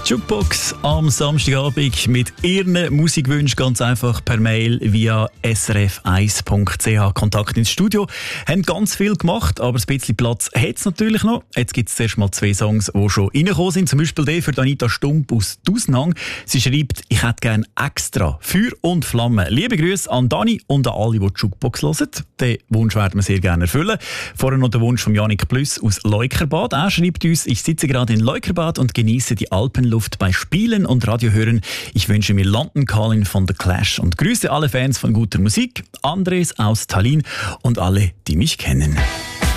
Jukebox am Samstagabend mit Ihren Musikwünschen ganz einfach per Mail via srf1.ch. Kontakt ins Studio. Haben ganz viel gemacht, aber ein bisschen Platz hat es natürlich noch. Jetzt gibt es zuerst mal 2 Songs, die schon reingekommen sind. Zum Beispiel der für Anita Stump aus Dusnang. Sie schreibt, ich hätte gerne extra Feuer und Flamme. Liebe Grüße an Dani und an alle, die die Jukebox hören. Den Wunsch werden wir sehr gerne erfüllen. Vorher noch der Wunsch von Janik Plüss aus Leukerbad. Er schreibt uns, ich sitze gerade in Leukerbad und genieße die Alpenluft bei Spielen und Radiohören. Ich wünsche mir London Calling von The Clash und grüße alle Fans von guter Musik, Andres aus Tallinn und alle, die mich kennen.